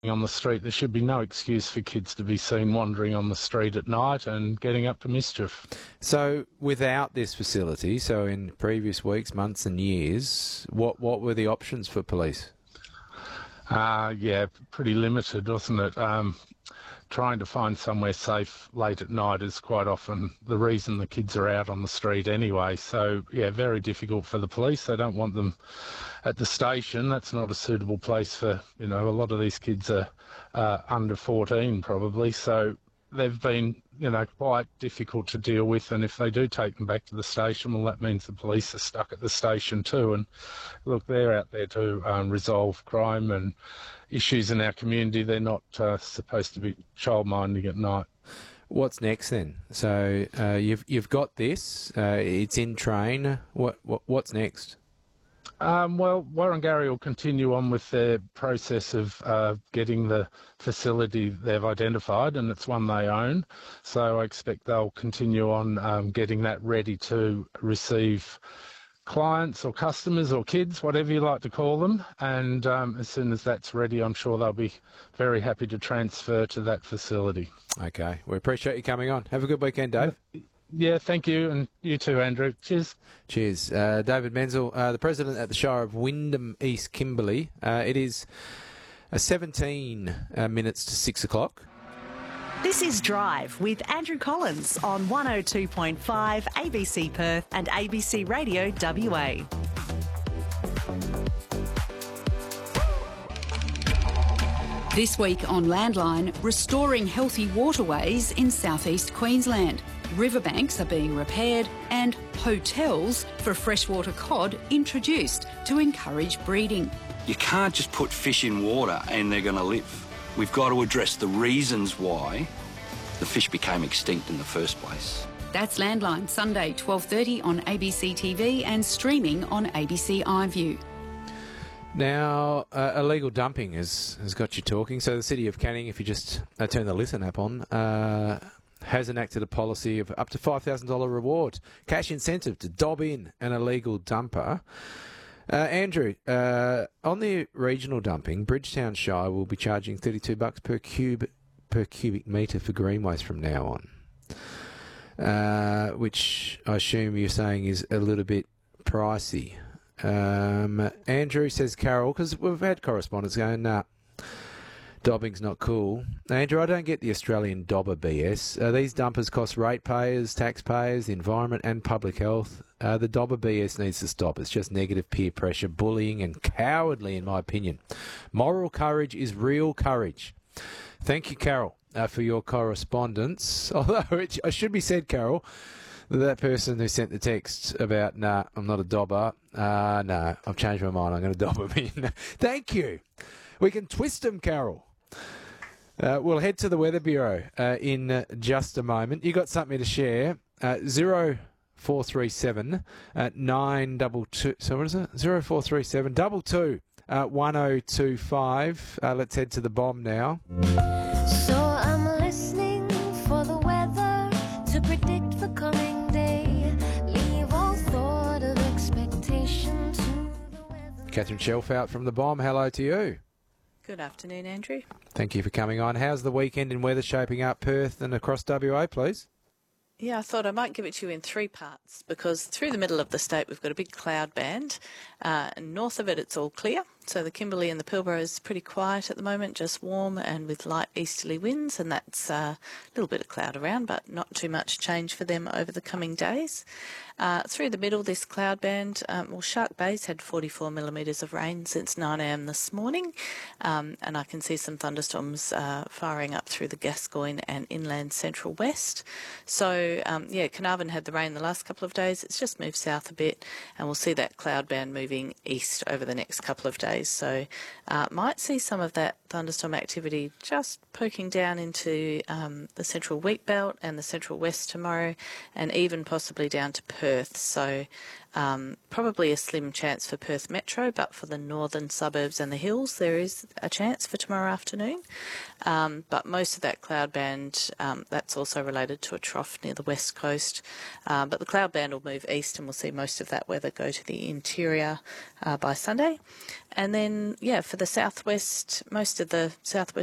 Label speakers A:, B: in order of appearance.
A: on the street. There should be no excuse for kids to be seen wandering on the street at night and getting up to mischief.
B: So without this facility, so in previous weeks, months and years, what were the options for police?
A: Yeah, pretty limited, wasn't it? Trying to find somewhere safe late at night is quite often the reason the kids are out on the street anyway. So, yeah, very difficult for the police. They don't want them at the station. That's not a suitable place for, a lot of these kids are under 14 probably. So they've been, quite difficult to deal with. And if they do take them back to the station, well, that means the police are stuck at the station too. And look, they're out there to resolve crime and issues in our community. They're not supposed to be child minding at night.
B: What's next then? So you've got this. It's in train. What's next?
A: Well, Warringah will continue on with their process of getting the facility they've identified, and it's one they own. So I expect they'll continue on getting that ready to receive clients or customers or kids, whatever you like to call them. And as soon as that's ready, I'm sure they'll be very happy to transfer to that facility.
B: Okay. We appreciate you coming on. Have a good weekend, Dave.
A: Yeah, thank you. And you too, Andrew. Cheers.
B: Cheers. David Menzel, the President at the Shire of Wyndham East Kimberley. It is 17 minutes to 6 o'clock.
C: This is Drive with Andrew Collins on 102.5 ABC Perth and ABC Radio WA.
D: This week on Landline, restoring healthy waterways in southeast Queensland. Riverbanks are being repaired and hotels for freshwater cod introduced to encourage breeding.
E: You can't just put fish in water and they're going to live. We've got to address the reasons why the fish became extinct in the first place.
D: That's Landline, Sunday 12:30 on ABC TV and streaming on ABC iView.
B: Now, illegal dumping has got you talking. So the City of Canning, if you just turn the Listen app on, has enacted a policy of up to $5,000 reward, cash incentive to dob in an illegal dumper. Andrew, on the regional dumping, Bridgetown Shire will be charging $32 per cubic metre for green waste from now on, which I assume you're saying is a little bit pricey. Andrew, says Carol, because we've had correspondents going, nah, dobbing's not cool. Andrew, I don't get the Australian dobber BS. These dumpers cost ratepayers, taxpayers, the environment and public health. The dobber BS needs to stop. It's just negative peer pressure, bullying and cowardly, in my opinion. Moral courage is real courage. Thank you, Carol, for your correspondence. Although I should be said, Carol, that person who sent the text about, nah, I'm not a dobber. No, I've changed my mind. I'm going to dob them in. Thank you. We can twist them, Carol. We'll head to the Weather Bureau in just a moment. You got something to share? 0437 922. So what is it? 0437 22 1025. Let's head to the bomb now.
F: So I'm listening for the weather to predict the coming day. Leave all thought of expectation to the weather.
B: Catherine Shelfout from the bomb. Hello to you.
G: Good afternoon, Andrew.
B: Thank you for coming on. How's the weekend in weather shaping up, Perth and across WA, please?
G: Yeah, I thought I might give it to you in three parts because through the middle of the state we've got a big cloud band. North of it it's all clear. So the Kimberley and the Pilbara is pretty quiet at the moment, just warm and with light easterly winds, and that's a little bit of cloud around, but not too much change for them over the coming days. Through the middle, this cloud band, Shark Bay's had 44 millimetres of rain since 9 a.m. this morning, and I can see some thunderstorms firing up through the Gascoyne and inland central west. So, Carnarvon had the rain the last couple of days. It's just moved south a bit, and we'll see that cloud band moving east over the next couple of days. So, might see some of that thunderstorm activity just poking down into the central wheat belt and the central west tomorrow, and even possibly down to Perth. So Probably a slim chance for Perth Metro, but for the northern suburbs and the hills, there is a chance for tomorrow afternoon. But most of that cloud band, that's also related to a trough near the west coast. But the cloud band will move east and we'll see most of that weather go to the interior by Sunday. And then, for the southwest, most of the southwest